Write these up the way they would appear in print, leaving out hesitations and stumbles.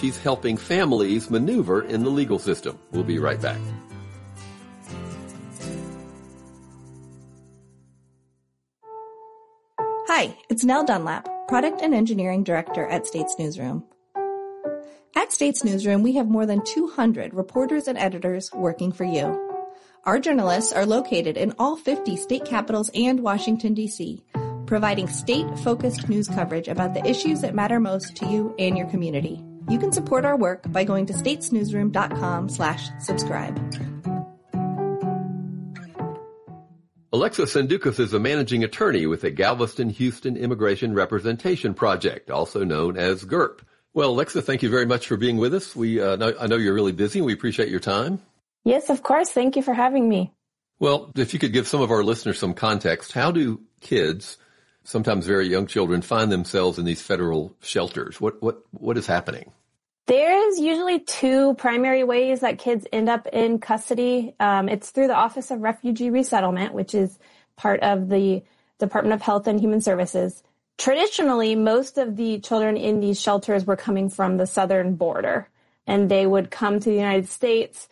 she's helping families maneuver in the legal system. We'll be right back. Hi, it's Nell Dunlap, Product and Engineering Director at States Newsroom. At States Newsroom, we have more than 200 reporters and editors working for you. Our journalists are located in all 50 state capitals and Washington, D.C., providing state-focused news coverage about the issues that matter most to you and your community. You can support our work by going to statesnewsroom.com/subscribe. Alexa Sendukos is a managing attorney with the Galveston Houston Immigration Representation Project, also known as GIRP. Well, Alexa, thank you very much for being with us. I know you're really busy. We appreciate your time. Yes, of course. Thank you for having me. Well, if you could give some of our listeners some context, how do kids, sometimes very young children, find themselves in these federal shelters? What is happening? There's usually two primary ways that kids end up in custody. It's through the Office of Refugee Resettlement, which is part of the Department of Health and Human Services. Traditionally, most of the children in these shelters were coming from the southern border, and they would come to the United States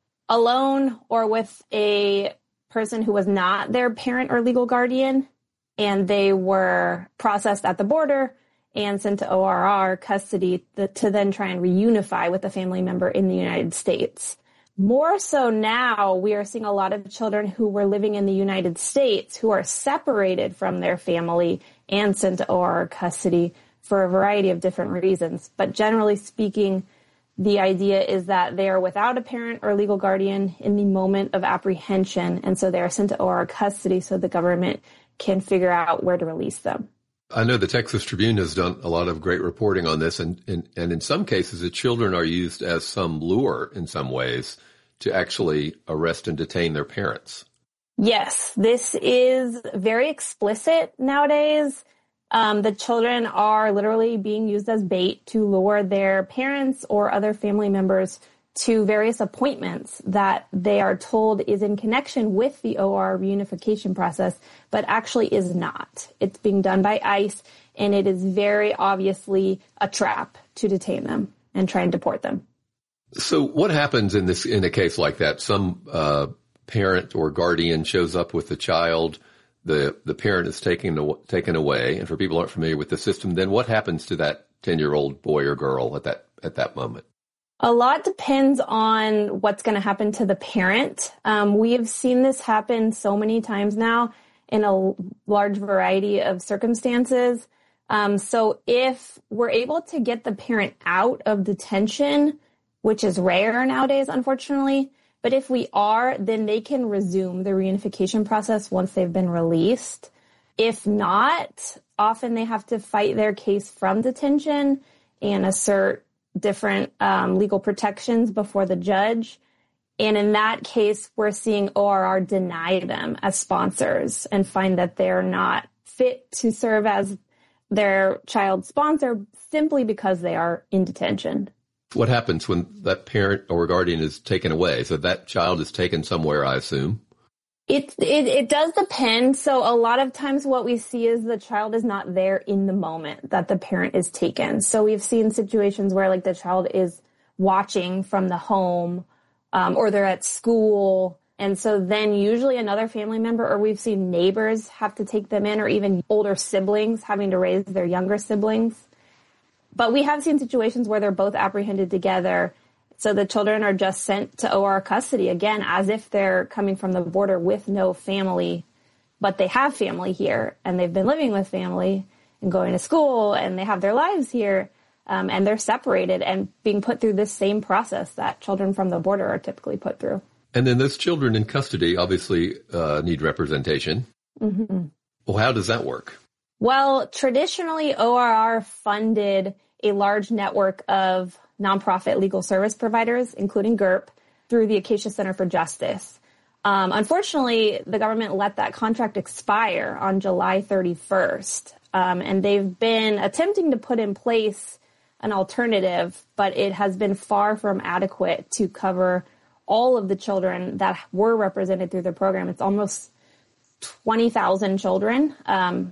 alone or with a person who was not their parent or legal guardian, and they were processed at the border and sent to ORR custody to then try and reunify with a family member in the United States. More so now, we are seeing a lot of children who were living in the United States who are separated from their family and sent to ORR custody for a variety of different reasons. But generally speaking, the idea is that they are without a parent or legal guardian in the moment of apprehension, and so they are sent to ORR custody so the government can figure out where to release them. I know the Texas Tribune has done a lot of great reporting on this, and in some cases, the children are used as some lure in some ways to actually arrest and detain their parents. Yes, this is very explicit nowadays. The children are literally being used as bait to lure their parents or other family members to various appointments that they are told is in connection with the OR reunification process, but actually is not. It's being done by ICE, and it is very obviously a trap to detain them and try and deport them. So what happens in a case like that? Some parent or guardian shows up with the child, the parent is taken away, and for people who aren't familiar with the system, then what happens to that 10-year-old boy or girl at that moment? A lot depends on what's going to happen to the parent. We have seen this happen so many times now in a large variety of circumstances. So if we're able to get the parent out of detention, which is rare nowadays, unfortunately, but if we are, then they can resume the reunification process once they've been released. If not, often they have to fight their case from detention and assert different legal protections before the judge. And in that case, we're seeing ORR deny them as sponsors and find that they're not fit to serve as their child's sponsor simply because they are in detention. What happens when that parent or guardian is taken away? So that child is taken somewhere, I assume. It does depend. So a lot of times what we see is the child is not there in the moment that the parent is taken. So we've seen situations where like the child is watching from the home, or they're at school. And so then usually another family member, or we've seen neighbors have to take them in, or even older siblings having to raise their younger siblings. But we have seen situations where they're both apprehended together. So the children are just sent to OR custody, again, as if they're coming from the border with no family, but they have family here, and they've been living with family and going to school, and they have their lives here, and they're separated and being put through this same process that children from the border are typically put through. And then those children in custody obviously need representation. Mm-hmm. Well, how does that work? Well, traditionally, ORR funded a large network of nonprofit legal service providers, including GIRP, through the Acacia Center for Justice. Unfortunately, the government let that contract expire on July 31st, and they've been attempting to put in place an alternative, but it has been far from adequate to cover all of the children that were represented through the program. It's almost 20,000 children,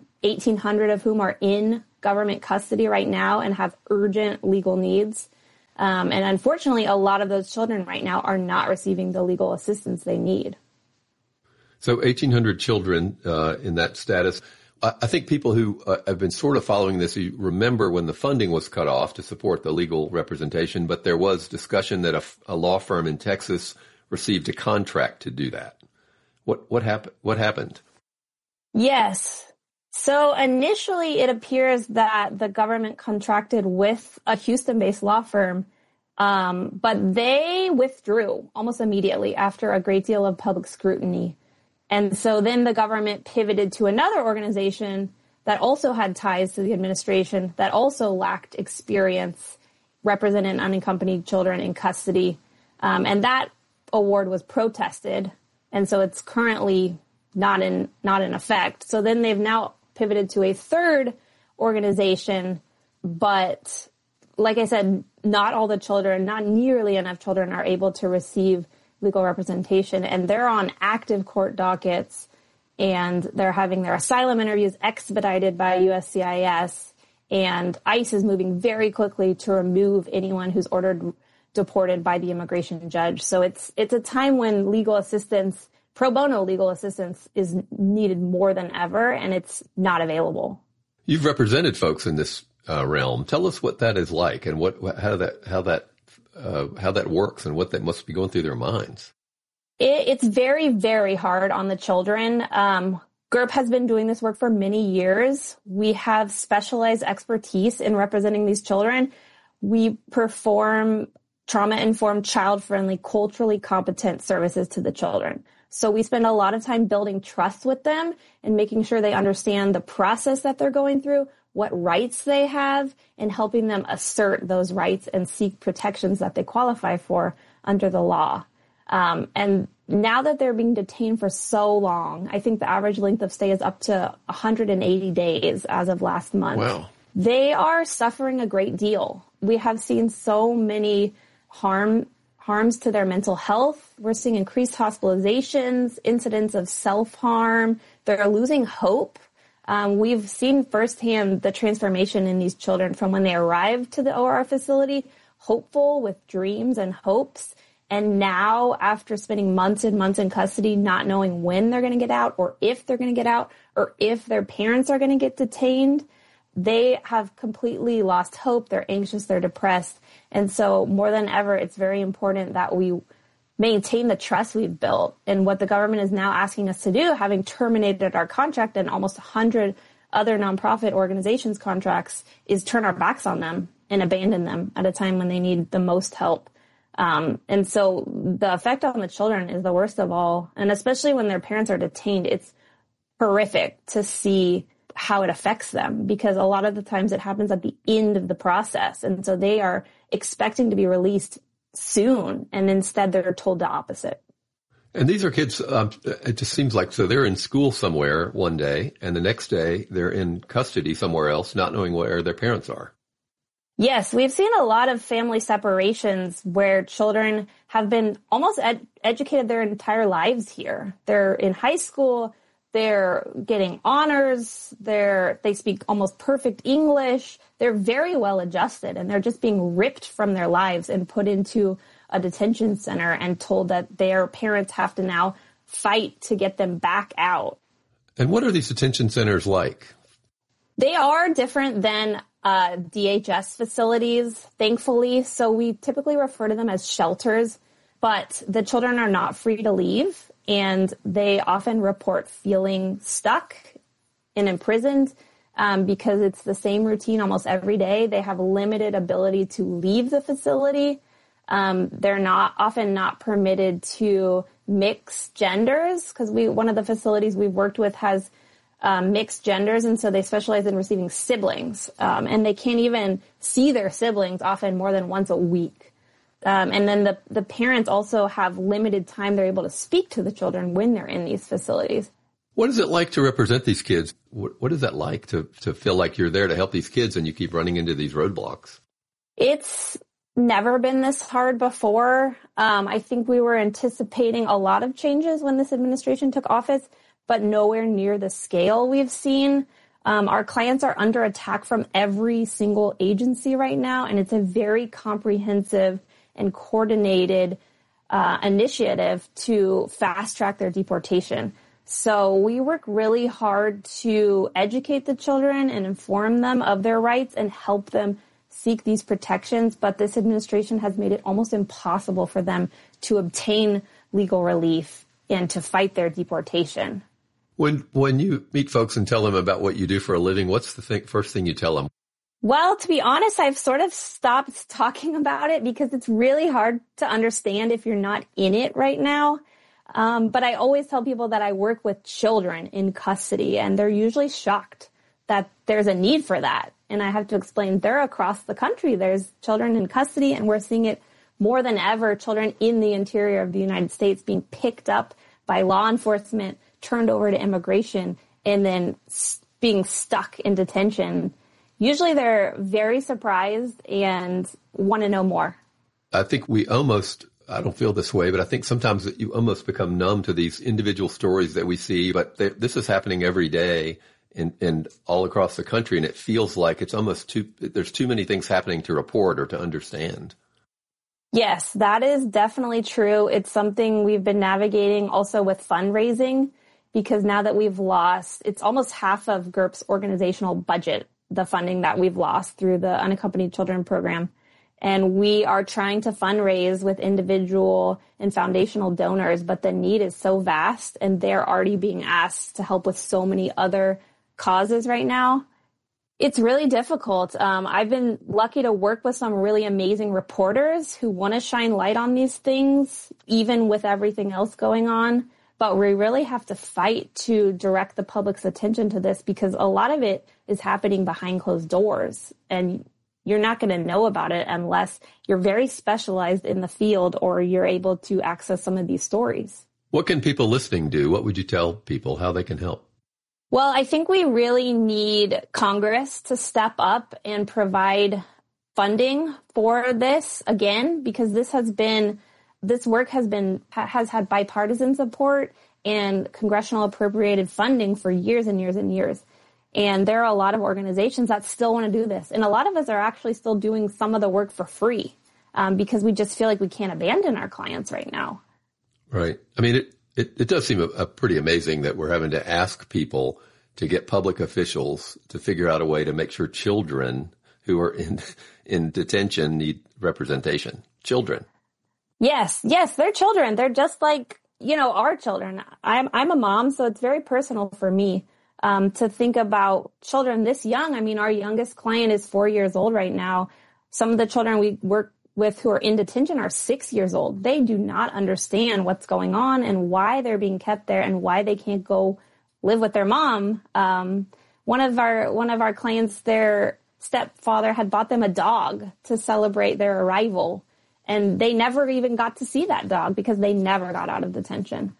1,800 of whom are in government custody right now and have urgent legal needs. And unfortunately, a lot of those children right now are not receiving the legal assistance they need. So 1,800 children in that status. I think people who have been sort of following this, you remember when the funding was cut off to support the legal representation, but there was discussion that a law firm in Texas received a contract to do that. What happened? Yes. So initially, it appears that the government contracted with a Houston-based law firm, but they withdrew almost immediately after a great deal of public scrutiny. And so then the government pivoted to another organization that also had ties to the administration, that also lacked experience representing unaccompanied children in custody. And that award was protested. And so it's currently not in effect. So then they've now pivoted to a third organization. But like I said, not all the children, not nearly enough children are able to receive legal representation, and they're on active court dockets, and they're having their asylum interviews expedited by USCIS, and ICE is moving very quickly to remove anyone who's ordered deported by the immigration judge. So it's a time when legal assistance, pro bono legal assistance, is needed more than ever, and it's not available. You've represented folks in this realm. Tell us what that is like, and how that works, and what that must be going through their minds. It's very, very hard on the children. GIRP has been doing this work for many years. We have specialized expertise in representing these children. We perform trauma-informed, child-friendly, culturally competent services to the children. So we spend a lot of time building trust with them and making sure they understand the process that they're going through, what rights they have, and helping them assert those rights and seek protections that they qualify for under the law. And now that they're being detained for so long, I think the average length of stay is up to 180 days as of last month. Wow. They are suffering a great deal. We have seen so many harms to their mental health. We're seeing increased hospitalizations, incidents of self-harm. They're losing hope. We've seen firsthand the transformation in these children from when they arrived to the OR facility, hopeful with dreams and hopes. And now, after spending months and months in custody, not knowing when they're going to get out, or if they're going to get out, or if their parents are going to get detained, they have completely lost hope. They're anxious, they're depressed. And so more than ever, it's very important that we maintain the trust we've built. And what the government is now asking us to do, having terminated our contract and almost 100 other nonprofit organizations' contracts, is turn our backs on them and abandon them at a time when they need the most help. And so the effect on the children is the worst of all. And especially when their parents are detained, it's horrific to see how it affects them, because a lot of the times it happens at the end of the process. And so they are expecting to be released soon, and instead they're told the opposite. And these are kids, it just seems like, so they're in school somewhere one day, and the next day they're in custody somewhere else, not knowing where their parents are. Yes, we've seen a lot of family separations where children have been almost educated their entire lives here. They're in high school, they're getting honors, they speak almost perfect English, they're very well adjusted, and they're just being ripped from their lives and put into a detention center and told that their parents have to now fight to get them back out. And what are these detention centers like? They are different than DHS facilities, thankfully. So we typically refer to them as shelters, but the children are not free to leave, and they often report feeling stuck and imprisoned because it's the same routine almost every day. They have limited ability to leave the facility. They're often not permitted to mix genders, because one of the facilities we've worked with has mixed genders, and so they specialize in receiving siblings, and they can't even see their siblings often more than once a week. And then the parents also have limited time they're able to speak to the children when they're in these facilities. What is it like to represent these kids? What is that like to feel like you're there to help these kids and you keep running into these roadblocks? It's never been this hard before. I think we were anticipating a lot of changes when this administration took office, but nowhere near the scale we've seen. Our clients are under attack from every single agency right now, and it's a very comprehensive and coordinated initiative to fast track their deportation. So we work really hard to educate the children and inform them of their rights and help them seek these protections. But this administration has made it almost impossible for them to obtain legal relief and to fight their deportation. When you meet folks and tell them about what you do for a living, what's the first thing you tell them? Well, to be honest, I've sort of stopped talking about it because it's really hard to understand if you're not in it right now. But I always tell people that I work with children in custody, and they're usually shocked that there's a need for that. And I have to explain they're across the country. There's children in custody, and we're seeing it more than ever, children in the interior of the United States being picked up by law enforcement, turned over to immigration, and then being stuck in detention. Usually they're very surprised and want to know more. I think I don't feel this way, but I think sometimes that you almost become numb to these individual stories that we see, but this is happening every day and all across the country, and it feels like it's almost there's too many things happening to report or to understand. Yes, that is definitely true. It's something we've been navigating also with fundraising, because now that we've lost, it's almost half of GIRP's organizational budget, the funding that we've lost through the Unaccompanied Children program. And we are trying to fundraise with individual and foundational donors, but the need is so vast, and they're already being asked to help with so many other causes right now. It's really difficult. I've been lucky to work with some really amazing reporters who want to shine light on these things, even with everything else going on. But we really have to fight to direct the public's attention to this, because a lot of it is happening behind closed doors, and you're not going to know about it unless you're very specialized in the field or you're able to access some of these stories. What can people listening do? What would you tell people how they can help? Well, I think we really need Congress to step up and provide funding for this again, because this work has had bipartisan support and congressional appropriated funding for years and years and years. And there are a lot of organizations that still want to do this. And a lot of us are actually still doing some of the work for free because we just feel like we can't abandon our clients right now. Right. I mean, it does seem pretty amazing that we're having to ask people to get public officials to figure out a way to make sure children who are in detention need representation. Children. Yes, they're children. They're just like, our children. I'm a mom, so it's very personal for me. To think about children this young. I mean, our youngest client is 4 years old right now. Some of the children we work with who are in detention are 6 years old. They do not understand what's going on and why they're being kept there and why they can't go live with their mom. One of our clients, their stepfather had bought them a dog to celebrate their arrival, and they never even got to see that dog because they never got out of detention.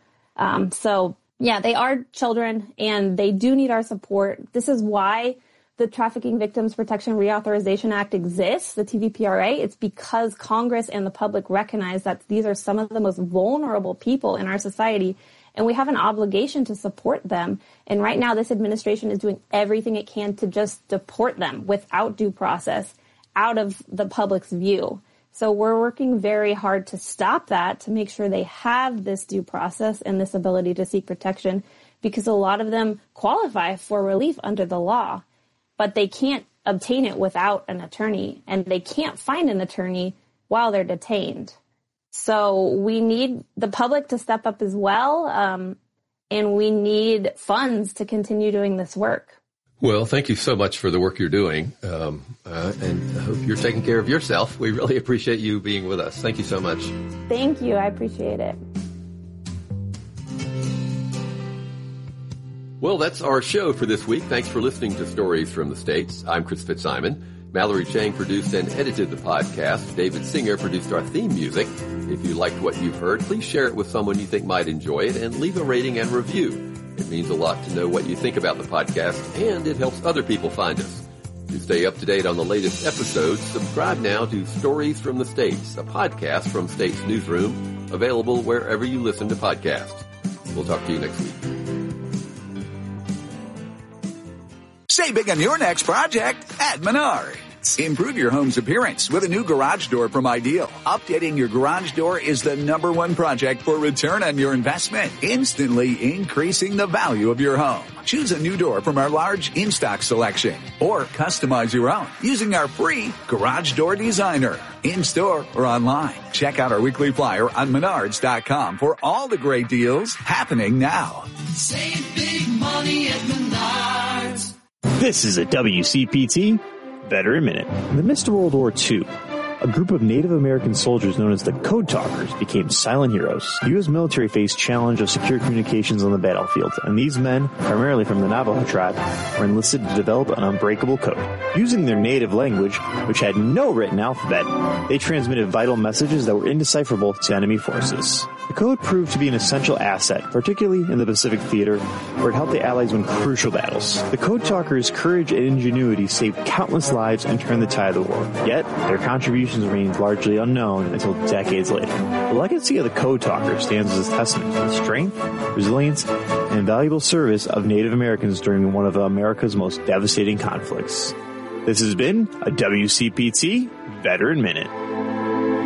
Yeah, they are children, and they do need our support. This is why the Trafficking Victims Protection Reauthorization Act exists, the TVPRA. It's because Congress and the public recognize that these are some of the most vulnerable people in our society, and we have an obligation to support them. And right now, this administration is doing everything it can to just deport them without due process out of the public's view. So we're working very hard to stop that, to make sure they have this due process and this ability to seek protection, because a lot of them qualify for relief under the law, but they can't obtain it without an attorney, and they can't find an attorney while they're detained. So we need the public to step up as well, and we need funds to continue doing this work. Well, thank you so much for the work you're doing, and I hope you're taking care of yourself. We really appreciate you being with us. Thank you so much. Thank you. I appreciate it. Well, that's our show for this week. Thanks for listening to Stories from the States. I'm Chris Fitzsimon. Mallory Chang produced and edited the podcast. David Singer produced our theme music. If you liked what you've heard, please share it with someone you think might enjoy it and leave a rating and review. It means a lot to know what you think about the podcast, and it helps other people find us. To stay up to date on the latest episodes, subscribe now to Stories from the States, a podcast from States Newsroom, available wherever you listen to podcasts. We'll talk to you next week. Save big on your next project at Menards. Improve your home's appearance with a new garage door from Ideal. Updating your garage door is the #1 project for return on your investment, instantly increasing the value of your home. Choose a new door from our large in-stock selection or customize your own using our free Garage Door Designer. In-store or online. Check out our weekly flyer on Menards.com for all the great deals happening now. Save big money at Menards. This is a WCPT Veteran Minute. In the midst of World War II, a group of Native American soldiers known as the Code Talkers became silent heroes. The U.S. military faced challenge of secure communications on the battlefield, and these men, primarily from the Navajo tribe, were enlisted to develop an unbreakable code. Using their native language, which had no written alphabet, they transmitted vital messages that were indecipherable to enemy forces. The code proved to be an essential asset, particularly in the Pacific Theater, where it helped the Allies win crucial battles. The Code Talkers' courage and ingenuity saved countless lives and turned the tide of the war. Yet, their contributions remained largely unknown until decades later. The legacy of the Code Talkers stands as a testament to the strength, resilience, and valuable service of Native Americans during one of America's most devastating conflicts. This has been a WCPT Veteran Minute.